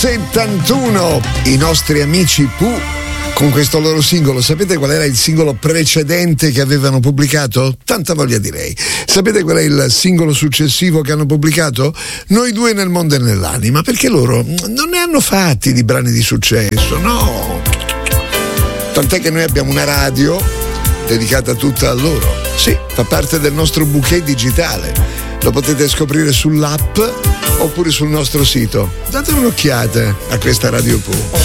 71, i nostri amici Pooh con questo loro singolo. Sapete qual era il singolo precedente che avevano pubblicato? Tanta voglia direi. Sapete qual è il singolo successivo che hanno pubblicato? Noi due nel mondo e nell'anima, perché loro non ne hanno fatti di brani di successo, no. Tant'è che noi abbiamo una radio dedicata tutta a loro. Sì, fa parte del nostro bouquet digitale. Lo potete scoprire sull'app oppure sul nostro sito. Date un'occhiata a questa Radio Pooh.